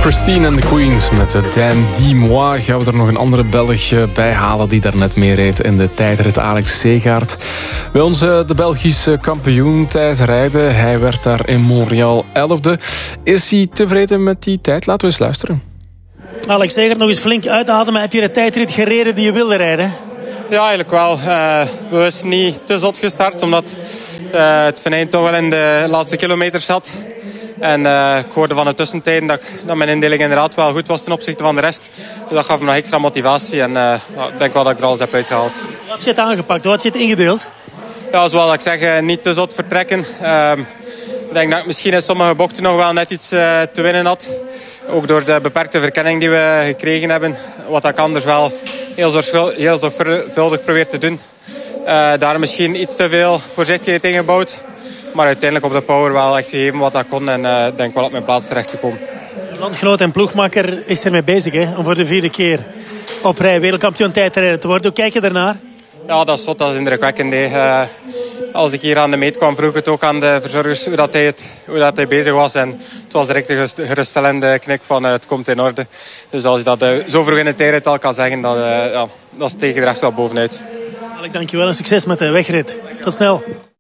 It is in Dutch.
Christine and the Queens met Dan Dimois. Gaan we er nog een andere Belg bij halen die daarnet meereed in de tijdrit, Alex Segaert. Bij ons de Belgische kampioen tijdrijden. Hij werd daar in Montreal 11e. Is hij tevreden met die tijd? Laten we eens luisteren. Alex Segaert, nog eens flink uitademen. Heb je de tijdrit gereden die je wilde rijden? Ja, eigenlijk wel. We zijn niet te zot gestart, omdat het venijn toch wel in de laatste kilometers zat. En ik hoorde van de tussentijden dat mijn indeling inderdaad wel goed was ten opzichte van de rest. Dus dat gaf me nog extra motivatie en ik denk wel dat ik er alles heb uitgehaald. Wat zit aangepakt? Wat zit ingedeeld? Ja, zoals ik zeg, niet te zot vertrekken. Ik denk dat ik misschien in sommige bochten nog wel net iets te winnen had. Ook door de beperkte verkenning die we gekregen hebben. Wat ik anders wel heel zorgvuldig probeer te doen. Daar misschien iets te veel voorzichtigheid in gebouwd. Maar uiteindelijk op de power wel echt gegeven wat dat kon. En denk wel op mijn plaats terecht gekomen. Landgenoot en ploegmakker is ermee bezig, hè, om voor de 4e keer op rij wereldkampioen tijdrijder te worden. Hoe kijk je daarnaar? Ja, dat is zot, dat is indrukwekkend. Als ik hier aan de meet kwam, vroeg ik het ook aan de verzorgers hoe dat hij bezig was. En het was direct een geruststellende knik van het komt in orde. Dus als je dat zo vroeg in de tijdrit al kan zeggen, dat steekt er echt wel bovenuit. Alex, dankjewel en succes met de wegrit. Tot snel.